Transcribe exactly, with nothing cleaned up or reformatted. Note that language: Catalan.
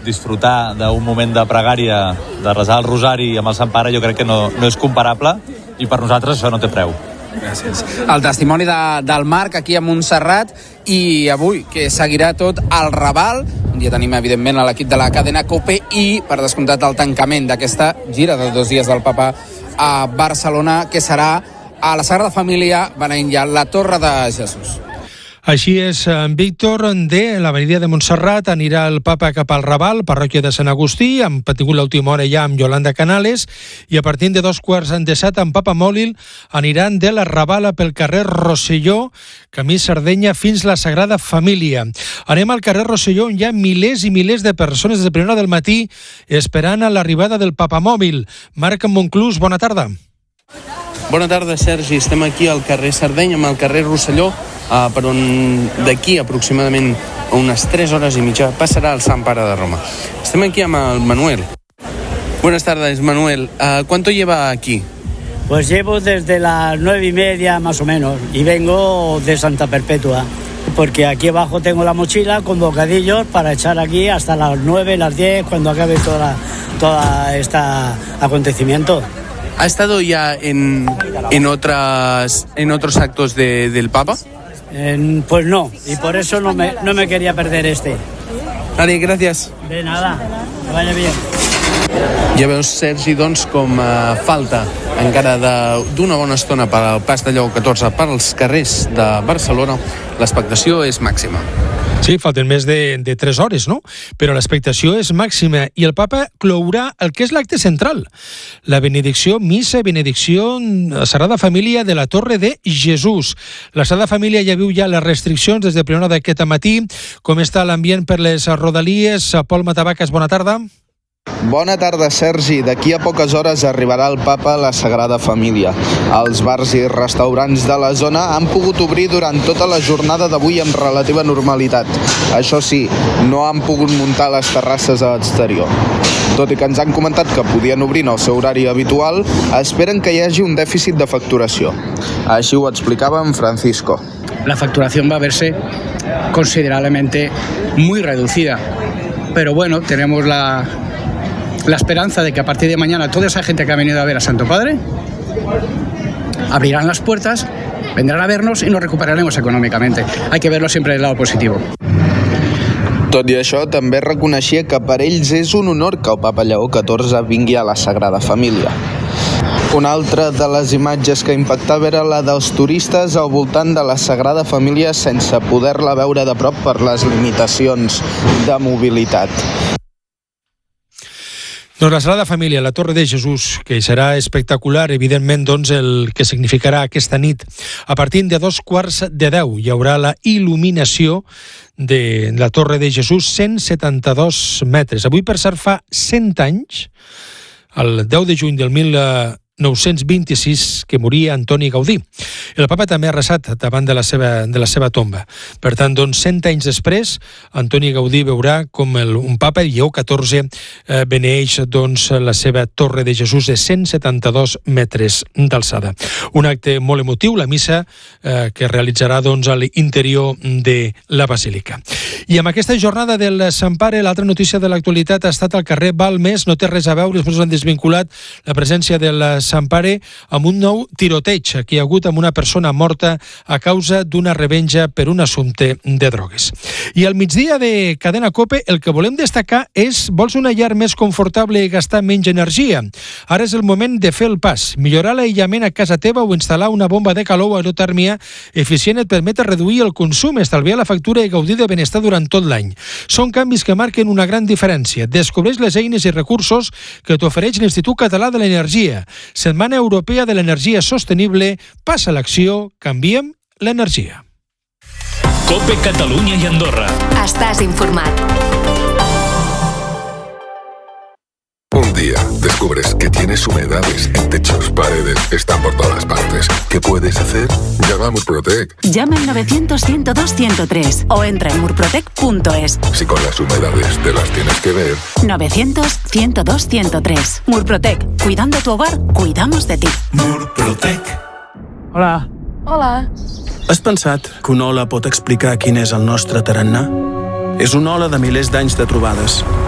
disfrutar d'un moment de pregària, de resar el rosari amb el Sant Pare, jo crec que no, no és comparable, i per nosaltres això no té preu. Gràcies. El testimoni de, del Marc aquí a Montserrat, i avui que seguirà tot el Raval. Un dia tenim evidentment a l'equip de la cadena COPE i, per descomptat, el tancament d'aquesta gira de dos dies del Papa a Barcelona, que serà a la Sagrada Família, venint ja la Torre de Jesús. Així és, en Víctor, de l'Avenida de Montserrat anirà el Papa cap al Raval, parròquia de Sant Agustí, hem patingut l'última hora ja amb Yolanda Canales, i a partir de dos quarts de set amb Papa Mòbil aniran de la Ravala pel carrer Rosselló, camí Sardenya, fins la Sagrada Família. Anem al carrer Rosselló, on hi ha milers i milers de persones des de primera hora del matí esperant a l'arribada del Papa Mòbil. Marc Monclús, bona tarda. Bona tarda, Sergi. Estem aquí al carrer Sardenya, amb el carrer Rosselló, Uh, per on d'aquí aproximadament unes tres hores i mitja passarà el Sant Pare de Roma. Estem aquí amb el Manuel. Buenas tardes, Manuel. Uh, ¿Cuánto lleva aquí? Pues llevo desde las nueve y media más o menos y vengo de Santa Perpetua, porque aquí abajo tengo la mochila con bocadillos para echar aquí hasta las nueve, las diez, cuando acabe toda, toda este acontecimiento. ¿Ha estado ya en, en, otras, en otros actos de, del Papa? Eh, pues no, y por eso no me, no me quería perder este. Vale, gràcies. De nada, que vaya bien. Ja veus, Sergi, doncs, com uh, falta encara d'una bona estona per al pas de Lleó catorze per als carrers de Barcelona, l'expectació és màxima. Sí, falten més de, de tres hores, no? Però l'expectació és màxima i el Papa clourà el que és l'acte central. La benedicció, missa, benedicció a la Sagrada Família de la Torre de Jesús. La Sagrada Família ja viu ja les restriccions des de primera hora d'aquest matí. Com està l'ambient per les rodalies? Pol Matavacas, bona tarda. Bona tarda, Sergi. D'aquí a poques hores arribarà el Papa a la Sagrada Família. Els bars i restaurants de la zona han pogut obrir durant tota la jornada d'avui amb relativa normalitat. Això sí, no han pogut muntar les terrasses a l'exterior. Tot i que ens han comentat que podien obrir en el seu horari habitual, esperen que hi hagi un dèficit de facturació. Així ho explicava en Francisco. La facturación va a verse considerablemente muy reducida. Pero bueno, tenemos la... la esperanza de que a partir de mañana toda esa gente que ha venido a ver a Santo Padre abrirán las puertas, vendrán a vernos y nos recuperaremos económicamente. Hay que verlo siempre del lado positivo. Tot i això, també reconeixia que per ells és un honor que el Papa Lleó catorze vingui a la Sagrada Família. Una altra de les imatges que impactava era la dels turistes al voltant de la Sagrada Família sense poder-la veure de prop per les limitacions de mobilitat. Doncs la Sagrada Família, la Torre de Jesús, que serà espectacular, evidentment, doncs, el que significarà aquesta nit. A partir de dos quarts de deu hi haurà la il·luminació de la Torre de Jesús, cent setanta-dos metres. Avui, per cert, fa cent anys, el deu de juny del mil nou-cents vint-i-sis, que moria Antoni Gaudí. El Papa també ha resat davant de la seva, de la seva tomba. Per tant, doncs, cent anys després, Antoni Gaudí veurà com el, un Papa, Lleó catorze, eh, beneeix doncs, la seva Torre de Jesús de cent setanta-dos metres d'alçada. Un acte molt emotiu, la missa eh, que realitzarà doncs, a l'interior de la Basílica. I amb aquesta jornada del Sant Pare, l'altra notícia de l'actualitat ha estat al carrer Balmes. No té res a veure, després han desvinculat la presència del Sant Pare amb un nou tiroteig que hi ha hagut amb una persona morta a causa d'una revenja per un assumpte de drogues. I al migdia de Cadena COPE el que volem destacar és: vols una llar més confortable i gastar menys energia? Ara és el moment de fer el pas. Millorar l'aïllament a casa teva o instal·lar una bomba de calor o aerotèrmia eficient et permet reduir el consum, estalviar la factura i gaudir de benestar durant tot l'any. Són canvis que marquen una gran diferència. Descobreix les eines i recursos que t'ofereix l'Institut Català de l'Energia. Setmana Europea de l'Energia Sostenible. Passa l'acció, canviem l'energia. COPE Catalunya i Andorra. Estàs informat. Un día descubres que tienes humedades en techos, paredes, están por todas partes. ¿Qué puedes hacer? Llama a Murprotec. Llama al novecientos, ciento dos, ciento tres o entra en murprotec punto es. Si con las humedades te las tienes que ver. novecientos, ciento dos, ciento tres. Murprotec. Cuidando tu hogar, cuidamos de ti. Murprotec. Hola. Hola. Has pensat que una ola pot explicar quin és el nostre tarannà? És una ola de milers d'anys de trobades.